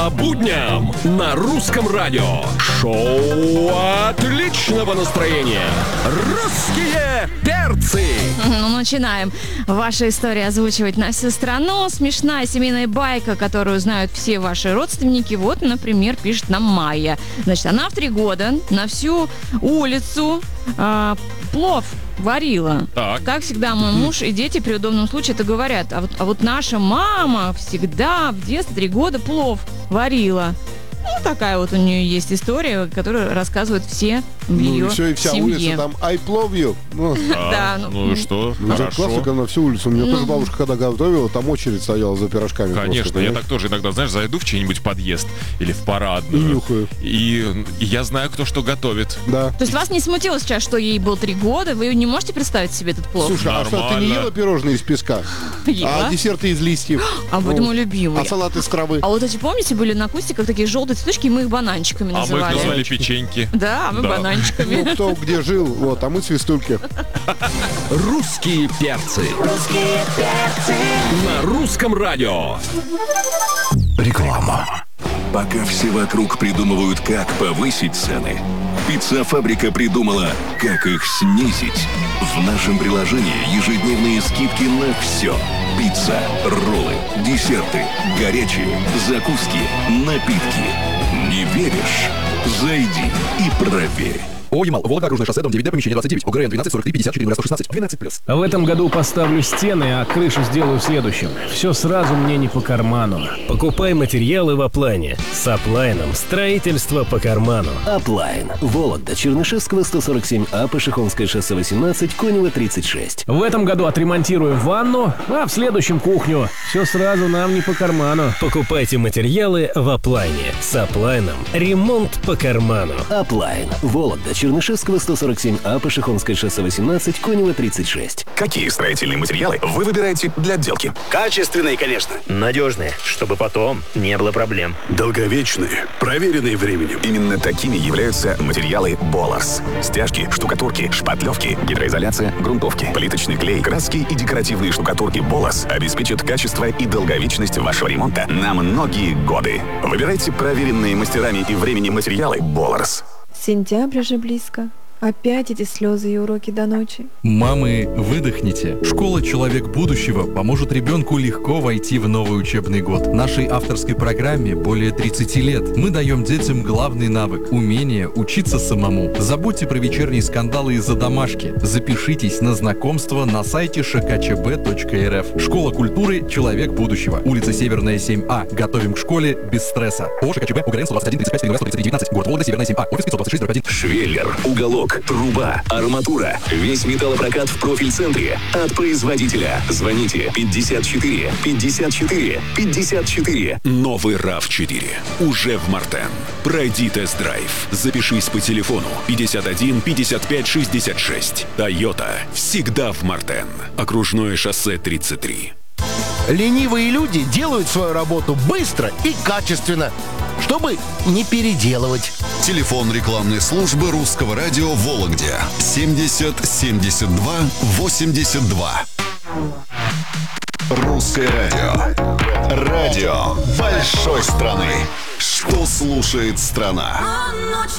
По будням на Русском радио. Шоу отличного настроения. Русские перцы. Ну, начинаем. Ваша история озвучивать на всю страну. Смешная семейная байка, которую знают все ваши родственники. Вот, например, пишет нам Майя. Значит, она в 3 года на всю улицу плов варила. Так. Как всегда, мой муж и дети при удобном случае это говорят. А вот наша мама всегда в детстве 3 года плов варила. Ну, такая вот у нее есть история, которую рассказывают все в ее и все, и вся семье. улица там I love you. Да, ну и что? Это классика на всю улицу. У меня тоже бабушка, когда готовила, там очередь стояла за пирожками. Конечно, просто, я так тоже иногда, знаешь, зайду в чей-нибудь подъезд или в парадную. И нюхаю. И я знаю, кто что готовит. Да. То есть вас не смутило сейчас, что ей было 3 года? Вы не можете представить себе этот плов? Слушай, а что, ты не ела пирожные из песка? Ела. А десерты из листьев? А вот мой любимый. А салат из травы? А вот эти, помните, были на кустиках такие желтые цветочки, и мы их бананчиками А мы называли. их назвали печеньки. Да, мы бананчиками. Ну, кто где жил, вот, а мы свистульки. Русские перцы. Русские перцы. На Русском радио. Реклама. Пока все вокруг придумывают, как повысить цены, Пицца-фабрика придумала, как их снизить. В нашем приложении ежедневные скидки на все. Пицца, роллы, десерты, горячие, закуски, напитки. Не веришь? Зайди и проверь. ООО «Ямал», Вологда, окружное шоссе, дом 9Д, помещение 29, ОГРН 12 43 54 116, 12+. В этом году поставлю стены, а крышу сделаю в следующем. Все сразу мне не по карману. Покупай материалы в Аплайне. С Аплайном строительство по карману. Аплайн. Вологда, Чернышевского, 147А, Пашихонское шоссе 18, Конева 36. В этом году отремонтируем ванну, а в следующем кухню. Все сразу нам не по карману. Покупайте материалы в Аплайне. С Аплайном ремонт по карману. Аплайн. Вологда, Чернышевского, 147А, Пашихонское шоссе 18, Конева 36. Какие строительные материалы вы выбираете для отделки? Качественные, конечно. Надежные, чтобы потом не было проблем. Долговечные, проверенные временем. Именно такими являются материалы Боларс. Стяжки, штукатурки, шпатлевки, гидроизоляция, грунтовки, плиточный клей, краски и декоративные штукатурки Боларс обеспечат качество и долговечность вашего ремонта на многие годы. Выбирайте проверенные мастерами и временем материалы Боларс. Сентябрь же близко. Опять эти слезы и уроки до ночи. Мамы, выдохните. Школа «Человек будущего» поможет ребенку легко войти в новый учебный год. Нашей авторской программе более 30 лет. Мы даем детям главный навык – умение учиться самому. Забудьте про вечерние скандалы из-за домашки. Запишитесь на знакомство на сайте shkchb.rf. Школа культуры «Человек будущего». Улица Северная, 7А. Готовим к школе без стресса. ООО ШКЧБ, УГРН 121 35 133 19. Город Вологда, Северная, 7А. Офис 526/1. Швеллер, уголок, труба, арматура. Весь металлопрокат в профиль-центре. От производителя. Звоните 54 54 54. Новый RAV4 уже в Мартен. Пройди тест-драйв. Запишись по телефону 51 55 66. Toyota всегда в Мартен. Окружное шоссе 33. Ленивые люди делают свою работу быстро и качественно, чтобы не переделывать. Телефон рекламной службы Русского радио в Вологде 70 72 82. Русское радио. Радио большой страны. Что слушает страна?